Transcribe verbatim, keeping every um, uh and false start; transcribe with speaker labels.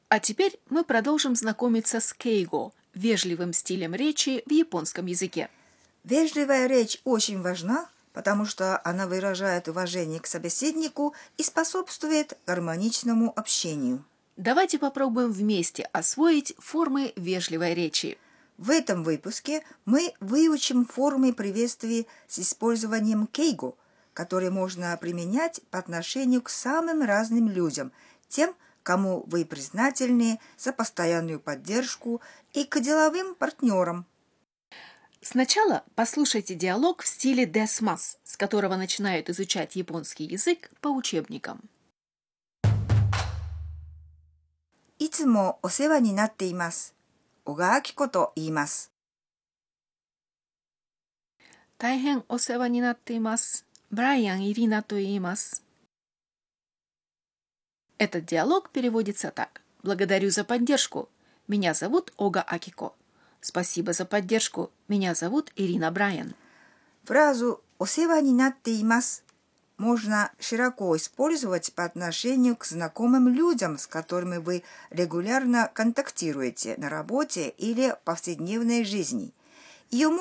Speaker 1: А теперь мы продолжим знакомиться с кейго, вежливым стилем речи в японском языке.
Speaker 2: Вежливая речь очень важна, потому что она выражает уважение к собеседнику и способствует гармоничному общению.
Speaker 1: Давайте попробуем вместе освоить формы вежливой речи.
Speaker 2: В этом выпуске мы выучим формы приветствий с использованием кейго, которые можно применять по отношению к самым разным людям, тем, кому вы признательны за постоянную поддержку, и к деловым партнерам.
Speaker 1: Сначала послушайте диалог в стиле десмас, с которого начинают изучать японский язык по учебникам.
Speaker 2: いつもお世話になっています。小川明子と言います。
Speaker 1: 大変お世話になっています。ブライアン・イリナと言います。Этот диалог переводится так. Благодарю за поддержку. Меня зовут Ога Акико. Спасибо за поддержку. Меня зовут Ирина Брайан.
Speaker 2: Фразу «о世話になっています» можно широко использовать по отношению к знакомым людям, с которыми вы регулярно контактируете на работе или в повседневной жизни. Ее